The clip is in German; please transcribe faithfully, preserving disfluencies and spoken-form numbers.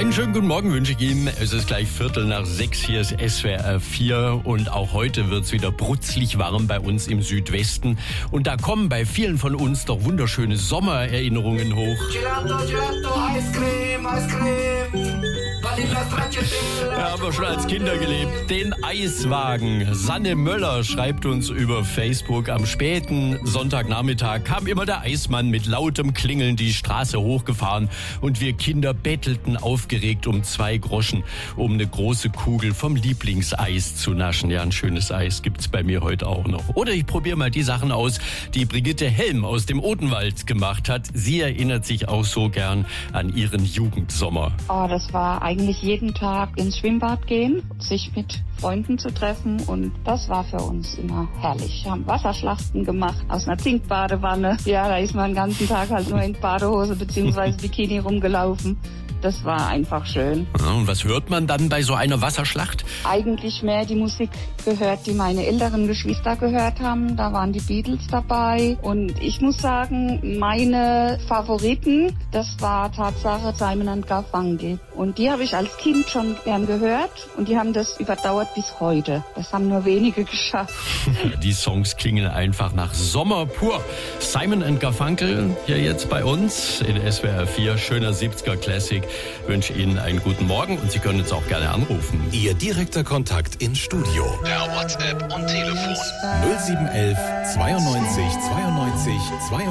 Einen schönen guten Morgen wünsche ich Ihnen. Es ist gleich Viertel nach sechs, hier ist S W R vier und auch heute wird es wieder brutzlig warm bei uns im Südwesten. Und da kommen bei vielen von uns doch wunderschöne Sommererinnerungen hoch. Gelato, Gelato, Eiscreme, Eiscreme. Ja, haben wir schon als Kinder gelebt. Den Eiswagen. Sanne Möller schreibt uns über Facebook, am späten Sonntagnachmittag kam immer der Eismann mit lautem Klingeln die Straße hochgefahren und wir Kinder bettelten aufgeregt um zwei Groschen, um eine große Kugel vom Lieblingseis zu naschen. Ja, ein schönes Eis gibt's bei mir heute auch noch. Oder ich probiere mal die Sachen aus, die Brigitte Helm aus dem Odenwald gemacht hat. Sie erinnert sich auch so gern an ihren Jugendsommer. Oh, das war eigentlich jeden Tag ins Schwimmbad gehen, sich mit Freunden zu treffen und das war für uns immer herrlich. Wir haben Wasserschlachten gemacht aus einer Zinkbadewanne. Ja, da ist man den ganzen Tag halt nur in Badehose bzw. Bikini rumgelaufen. Das war einfach schön. Ja, und was hört man dann bei so einer Wasserschlacht? Eigentlich mehr die Musik gehört, die meine älteren Geschwister gehört haben. Da waren die Beatles dabei. Und ich muss sagen, meine Favoriten, das war Tatsache Simon and Garfunkel. Und die habe ich als Kind schon gern gehört. Und die haben das überdauert bis heute. Das haben nur wenige geschafft. Die Songs klingen einfach nach Sommer pur. Simon and Garfunkel hier jetzt bei uns in S W R vier. Schöner siebziger Classic. Ich wünsche Ihnen einen guten Morgen und Sie können uns auch gerne anrufen. Ihr direkter Kontakt ins Studio. Per WhatsApp und Telefon. null sieben eins eins zweiundneunzig zweiundneunzig zweiundneunzig